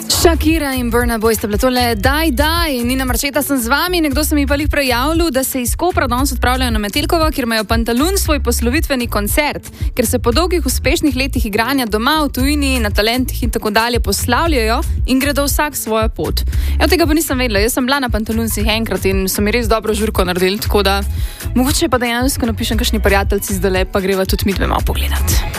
Shakira in Burna Boy sta bile tole daj, Nina Marčeta sem z vami, nekdo se mi pa jih prejavljal, da se iz Kopra danes odpravljajo na Metelkovo, kjer imajo Pantalun svoj poslovitveni koncert, ker se po dolgih uspešnih letih igranja doma, v tujini, na talentih in tako dalje poslavljajo in gredo vsak svojo pot. Tega pa nisem vedela, jaz sem bila na Pantalunsih enkrat in so mi res dobro žurko naredili, tako da mogoče pa dejansko napišem kakšni prijateljci zdaj, pa greva tudi mi dve malo pogledat.